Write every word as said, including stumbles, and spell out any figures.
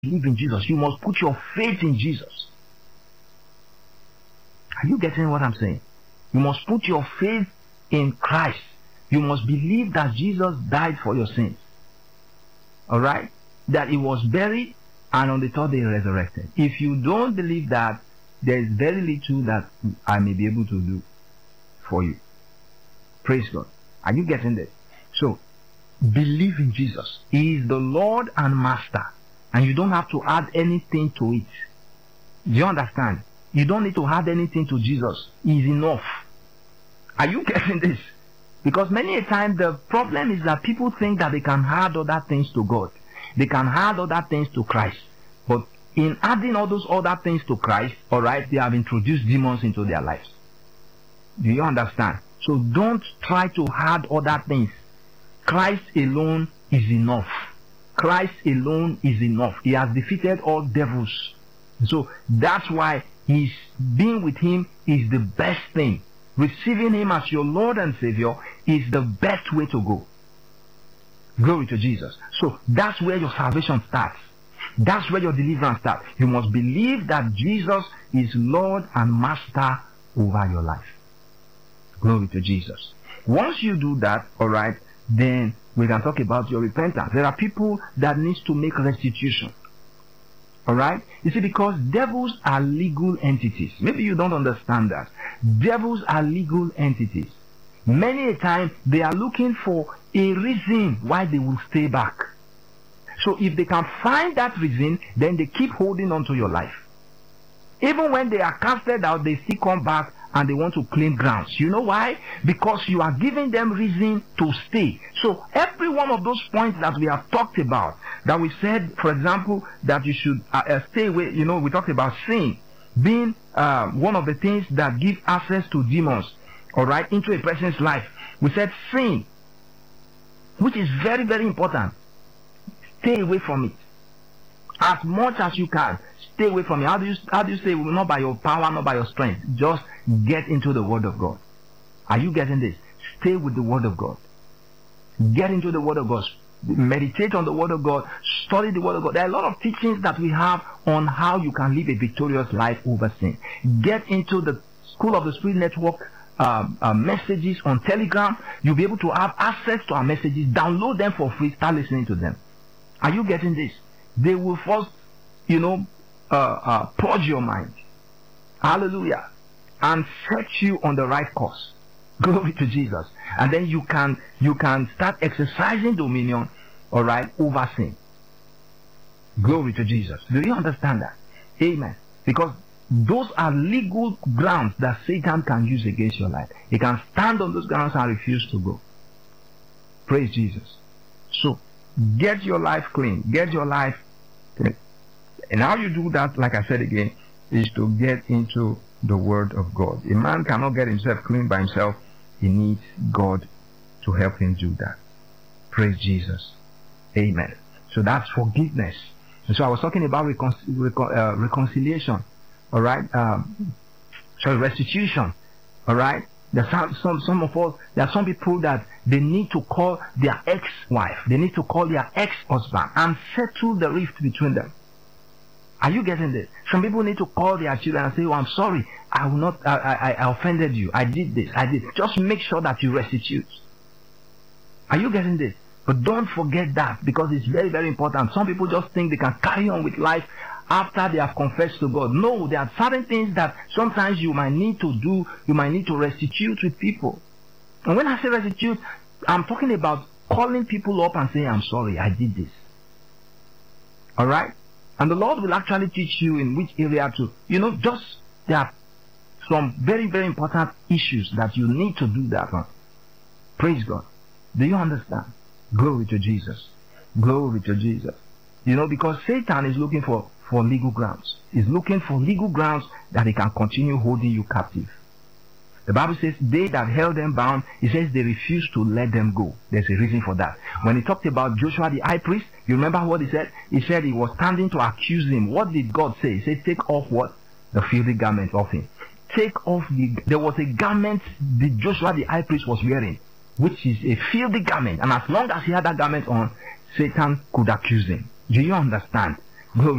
believe in Jesus. You must put your faith in Jesus. Are you getting what I'm saying? You must put your faith in Christ. You must believe that Jesus died for your sins. Alright? That he was buried and on the third day resurrected. If you don't believe that, there is very little that I may be able to do for you. Praise God. Are you getting this? So, believe in Jesus. He is the Lord and Master. And you don't have to add anything to it. Do you understand? You don't need to add anything to Jesus. He is enough. Are you getting this? Because many a time the problem is that people think that they can add other things to God. They can add other things to Christ. But in adding all those other things to Christ, alright, they have introduced demons into their lives. Do you understand? So don't try to add other things. Christ alone is enough. Christ alone is enough. He has defeated all devils. So that's why He's being with Him is the best thing. Receiving Him as your Lord and Savior is the best way to go. Glory to Jesus. So that's where your salvation starts. That's where your deliverance starts. You must believe that Jesus is Lord and Master over your life. Glory to Jesus. Once you do that, alright, then we can talk about your repentance. There are people that need to make restitution. Alright? You see, because devils are legal entities. Maybe you don't understand that. Devils are legal entities. Many a time they are looking for a reason why they will stay back. So if they can find that reason, then they keep holding on to your life. Even when they are casted out, they still come back and they want to claim grounds. You know why? Because you are giving them reason to stay. So every one of those points that we have talked about, that we said, for example, that you should uh, uh, stay away, you know, we talked about sin being uh, one of the things that give access to demons, all right, into a person's life. We said sin, which is very, very important. Stay away from it. As much as you can, stay away from it. How do you, how do you say, not by your power, not by your strength? Just get into the Word of God. Are you getting this? Stay with the Word of God. Get into the Word of God. Meditate on the Word of God. Study the Word of God. There are a lot of teachings that we have on how you can live a victorious life over sin. Get into the School of the Spirit Network um, uh, messages on Telegram. You'll be able to have access to our messages. Download them for free. Start listening to them. Are you getting this? They will first, you know, uh, uh, purge your mind. Hallelujah. And set you on the right course. Glory to Jesus. And then you can, you can start exercising dominion, all right, over sin. Glory to Jesus. Do you understand that? Amen. Because those are legal grounds that Satan can use against your life. He can stand on those grounds and refuse to go. Praise Jesus. So, get your life clean. Get your life clean. And how you do that, like I said again, is to get into the Word of God. A man cannot get himself clean by himself. He needs God to help him do that. Praise Jesus. Amen. So that's forgiveness. And so I was talking about recon recon uh, reconciliation. All right. Um, sorry, restitution. All right. There's some, some, some of us, there are some people that they need to call their ex-wife, they need to call their ex-husband and settle the rift between them. Are you getting this? Some people need to call their children and say, oh, I'm sorry, I will not, I, I, I offended you, I did this, I did. Just make sure that you restitute. Are you getting this? But don't forget that, because it's very, very important. Some people just think they can carry on with life after they have confessed to God. No, there are certain things that sometimes you might need to do, you might need to restitute with people. And when I say restitute, I'm talking about calling people up and saying, I'm sorry, I did this. Alright? And the Lord will actually teach you in which area to, you know, just, there are some very, very important issues that you need to do that on. Praise God. Do you understand? Glory to Jesus. Glory to Jesus. You know, because Satan is looking for, for legal grounds. He's looking for legal grounds that he can continue holding you captive. The Bible says, they that held them bound, he says they refused to let them go. There's a reason for that. When he talked about Joshua the high priest, you remember what he said? He said he was standing to accuse him. What did God say? He said, take off what? The filthy garment of him. Take off the, there was a garment that Joshua the high priest was wearing, which is a filthy garment. And as long as he had that garment on, Satan could accuse him. Do you understand? Glory